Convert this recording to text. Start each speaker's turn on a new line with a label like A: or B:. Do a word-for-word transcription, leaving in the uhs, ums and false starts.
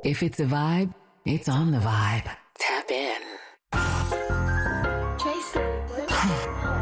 A: If it's a vibe, it's on the vibe. Tap in.
B: Tracy.